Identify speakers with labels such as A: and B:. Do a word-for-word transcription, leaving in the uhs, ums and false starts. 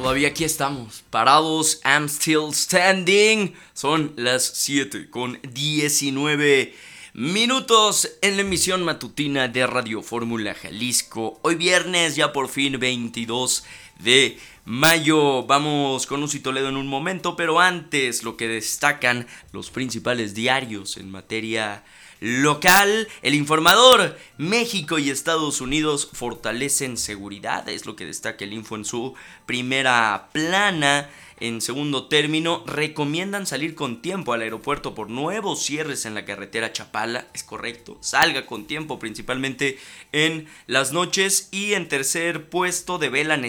A: Todavía aquí estamos, parados, I'm still standing. Son las siete con diecinueve minutos en la emisión matutina de Radio Fórmula Jalisco. Hoy viernes, ya por fin veintidós de mayo. Vamos con Uzi Toledo en un momento, pero antes lo que destacan los principales diarios en materia local. El Informador: México y Estados Unidos fortalecen seguridad, es lo que destaca el Info en su primera plana. En segundo término, recomiendan salir con tiempo al aeropuerto por nuevos cierres en la carretera Chapala. Es correcto, salga con tiempo, principalmente en las noches. Y en tercer puesto, develan